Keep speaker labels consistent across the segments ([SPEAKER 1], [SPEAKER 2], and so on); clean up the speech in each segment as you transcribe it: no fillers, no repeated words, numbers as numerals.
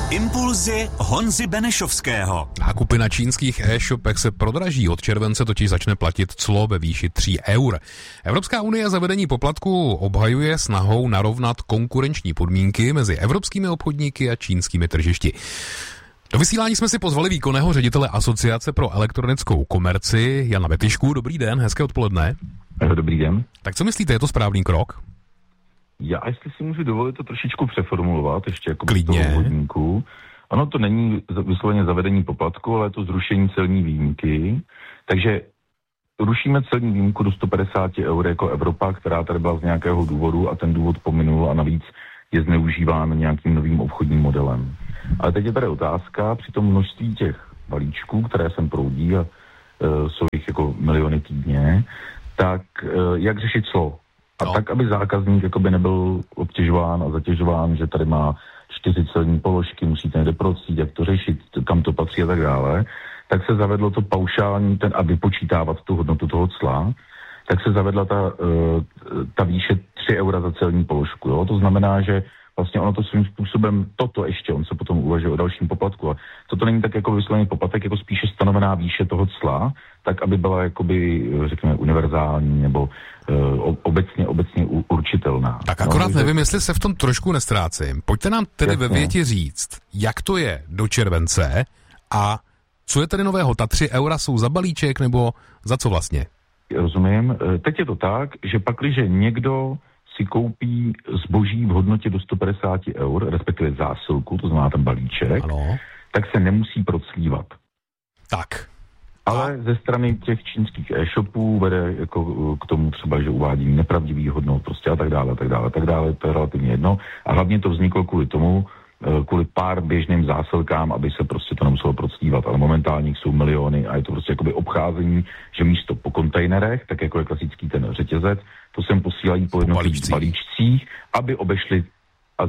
[SPEAKER 1] Impulzy Honzy Benešovského.
[SPEAKER 2] Nákupy na čínských e-shopech se prodraží. Od července totiž začne platit clo ve výši 3 eur. Evropská unie zavedení poplatku obhajuje snahou narovnat konkurenční podmínky mezi evropskými obchodníky a čínskými tržišti. Do vysílání jsme si pozvali výkonného ředitele Asociace pro elektronickou komerci Jana Betyšku. Dobrý den, hezké odpoledne.
[SPEAKER 3] Dobrý den.
[SPEAKER 2] Tak co myslíte, je to správný krok?
[SPEAKER 3] Já, jestli si můžu dovolit to trošičku přeformulovat, ještě jako
[SPEAKER 2] Klidně.
[SPEAKER 3] toho hodníku. Ono to není vysloveně zavedení poplatku, ale je to zrušení celní výjimky. Takže rušíme celní výjimku do 150 eur jako Evropa, která tady byla z nějakého důvodu a ten důvod pominul a navíc je zneužíván nějakým novým obchodním modelem. Ale teď je tady otázka, při tom množství těch balíčků, které sem proudí a jsou jich jako miliony týdně, tak jak řešit clo? A tak, aby zákazník jakoby nebyl obtěžován a zatěžován, že tady má 4 celní položky, musíte někde procít, jak to řešit, kam to patří a tak dále, tak se zavedlo to paušální a vypočítávat tu hodnotu toho cla, tak se zavedla ta výše 3 eura za celní položku. Jo? To znamená, že vlastně ono to svým způsobem, on se potom uvažuje o dalším poplatku. A toto není tak jako vyslovený poplatek, jako spíše stanovená výše toho cla, tak aby byla jakoby, řekněme, univerzální nebo obecně určitelná.
[SPEAKER 2] Tak akorát nevím, jestli se v tom trošku nestrácím. Pojďte nám tedy ve větě říct, jak to je do července a co je tedy nového? Ta 3 eura jsou za balíček nebo za co vlastně?
[SPEAKER 3] Rozumím. Teď je to tak, že pakliže někdo si koupí zboží v hodnotě do 150 eur, respektive zásilku, to znamená ten balíček,
[SPEAKER 2] ano,
[SPEAKER 3] tak se nemusí proclívat.
[SPEAKER 2] Tak.
[SPEAKER 3] Ale ze strany těch čínských e-shopů vede jako k tomu třeba, že uvádí nepravdivý hodnot prostě a tak dále, to je relativně jedno. A hlavně to vzniklo kvůli pár běžným zásilkám, aby se prostě to nemuselo proclívat, ale momentálně jsou miliony a je to prostě jakoby obcházení, že místo po kontejnerech, tak jako je klasický ten řetězec, to sem posílají po jednotlivých balíčcích, aby obešli a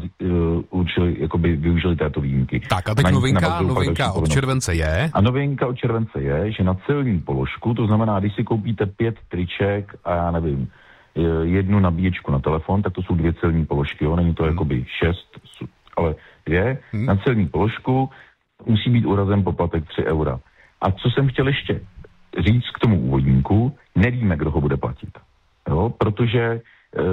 [SPEAKER 3] využili této výjimky.
[SPEAKER 2] Tak a teď novinka od července je?
[SPEAKER 3] A novinka od července je, že na celní položku, to znamená, když si koupíte 5 triček a já nevím, 1 nabíječku na telefon, tak to jsou 2 celní položky, jo? Není to jakoby 6, ale 2. Na celní položku musí být urazen poplatek 3 eura. A co jsem chtěl ještě říct k tomu úvodníku, nevíme, kdo ho bude platit. Jo? Protože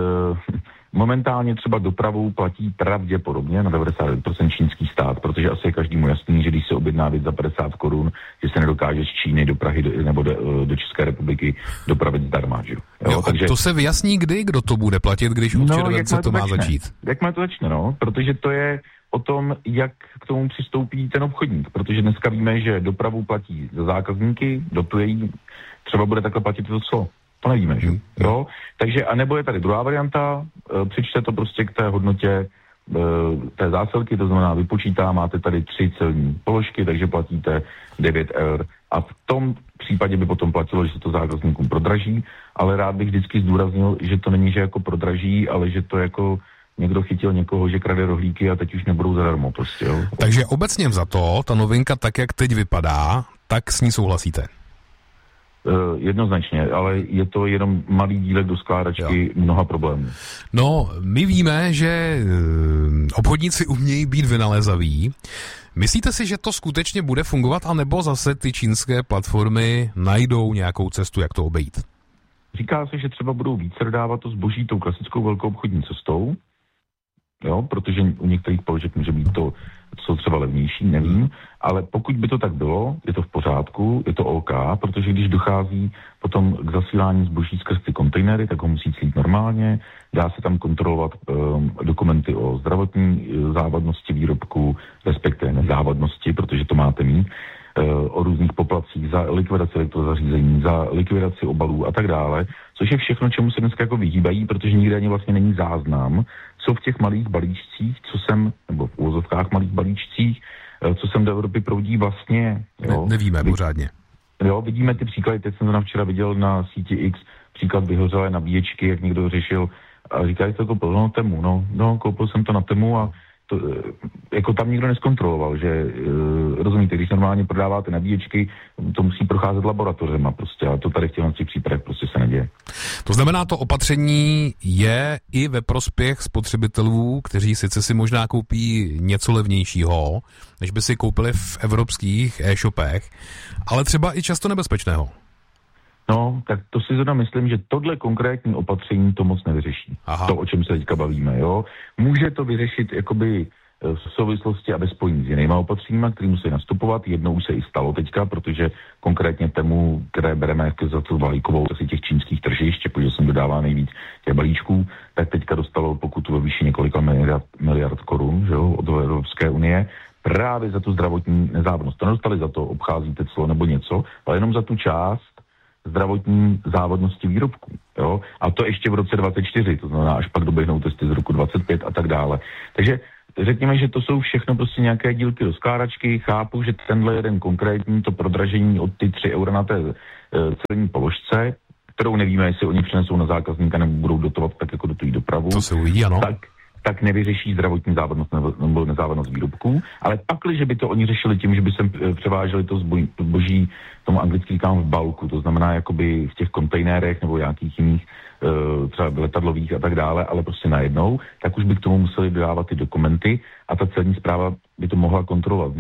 [SPEAKER 3] momentálně třeba dopravou platí pravděpodobně na 99% čínský stát, protože asi je každému jasný, že když se objedná věc za 50 korun, že se nedokáže z Číny do Prahy nebo do České republiky dopravit zdarma.
[SPEAKER 2] Jo, takže to se vyjasní kdo to bude platit, když od července to má začít.
[SPEAKER 3] Jakmile to začne, protože to je o tom, jak k tomu přistoupí ten obchodník, protože dneska víme, že dopravu platí za zákazníky, dotuje, třeba bude takhle platit to clo. To nevíme, že? Jo? Takže, anebo je tady druhá varianta, přičte to prostě k té hodnotě té zásilky, to znamená máte tady 3 celní položky, takže platíte 9 eur. A v tom případě by potom platilo, že se to zákazníkům prodraží, ale rád bych vždycky zdůraznil, že to není, že jako prodraží, ale že to jako někdo chytil někoho, že krade rohlíky a teď už nebudou zadarmo prostě, jo.
[SPEAKER 2] Takže obecně vzato, ta novinka tak, jak teď vypadá, tak s ní souhlasíte?
[SPEAKER 3] Jednoznačně, ale je to jenom malý dílek do skládačky mnoha problémů.
[SPEAKER 2] No, my víme, že obchodníci umějí být vynalézaví. Myslíte si, že to skutečně bude fungovat, anebo zase ty čínské platformy najdou nějakou cestu, jak to obejít?
[SPEAKER 3] Říká se, že třeba budou více dodávat to zboží tou klasickou velkou obchodní cestou, jo, protože u některých položek může být to, jsou třeba levnější, nevím, ale pokud by to tak bylo, je to v pořádku, je to OK, protože když dochází potom k zasílání zboží skrz ty kontejnery, tak ho musí clít normálně, dá se tam kontrolovat dokumenty o zdravotní závadnosti výrobku, respektive nezávadnosti, protože to máte mít, o různých poplatcích za likvidaci elektrozařízení, za likvidaci obalů a tak dále, což je všechno, čemu se dneska jako vyhýbají, protože nikdy ani vlastně není záznam, co v těch malých balíčcích, nebo v úvozovkách malých balíčcích, co sem do Evropy proudí vlastně. Jo.
[SPEAKER 2] Nevíme pořádně.
[SPEAKER 3] Jo, vidíme ty příklady, teď jsem to včera viděl na síti X, příklad vyhořelé nabíječky, jak někdo řešil a říká, že to koupil na Temu, koupil jsem to na Temu a to, jako tam nikdo neskontroloval, že rozumíte, když normálně prodáváte nabíječky, to musí procházet laboratořema prostě, a to tady v těch případech prostě se neděje.
[SPEAKER 2] To znamená, to opatření je i ve prospěch spotřebitelů, kteří sice si možná koupí něco levnějšího, než by si koupili v evropských e-shopech, ale třeba i často nebezpečného.
[SPEAKER 3] No, tak to si zrovna myslím, že tohle konkrétní opatření to moc nevyřeší.
[SPEAKER 2] Aha.
[SPEAKER 3] To, o čem se teďka bavíme, jo. Může to vyřešit jakoby v souvislosti a bez spojení s jinýma opatřeníma, který musí nastupovat. Jednou už se i stalo teďka, protože konkrétně tému, které bereme za tu balíkovou, asi těch čínských tržišť, protože jsem dodává nejvíc těch balíčků, tak teďka dostalo pokutu ve výši několika miliard korun, že jo, od Evropské unie, právě za tu zdravotní nezávadnost. To nedostali za to, obcházíte clo nebo něco, ale jenom za tu část zdravotní závadnosti výrobků. Jo? A to ještě v roce 2024, to znamená, až pak doběhnou testy z roku 2025 a tak dále. Takže řekněme, že to jsou všechno prostě nějaké dílky do skládačky. Chápu, že tenhle jeden konkrétní, to prodražení od ty 3 eura na té celní položce, kterou nevíme, jestli oni přinesou na zákazníka nebo budou dotovat tak jako do té dopravu.
[SPEAKER 2] To se uvidí, ano.
[SPEAKER 3] Tak nevyřeší zdravotní závadnost nebo nezávadnost výrobků, ale pakli, že by to oni řešili tím, že by sem převáželi to zboží, tomu anglicky říkám v balku, to znamená jakoby v těch kontejnerech nebo nějakých jiných třeba letadlových a tak dále, ale prostě najednou, tak už by k tomu museli dodávat ty dokumenty a ta celní správa by to mohla kontrolovat.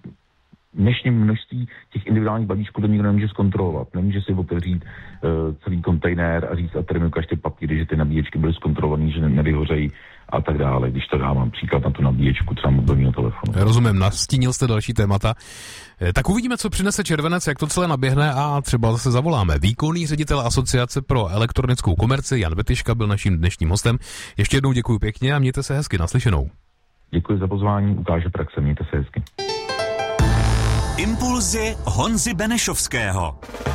[SPEAKER 3] Dnešní množství těch individuálních balíčků to nikdo nemůže zkontrolovat. Nemůže si otevřít celý kontejner a říct a tady mi ukažte papíry, že ty nabíječky byly zkontrolované, že nevyhořejí a tak dále, když to dávám příklad na tu nabíječku třeba mobilního telefonu.
[SPEAKER 2] Rozumím, nastínil jste další témata. Tak uvidíme, co přinese červenec, jak to celé naběhne a třeba zase zavoláme. Výkonný ředitel Asociace pro elektronickou komerci Jan Vetyška byl naším dnešním hostem. Ještě jednou děkuji pěkně a mějte se hezky, naslyšenou.
[SPEAKER 3] Děkuji za pozvání, ukáže praxe, mějte se hezky.
[SPEAKER 1] Impulzy Honzy Benešovského.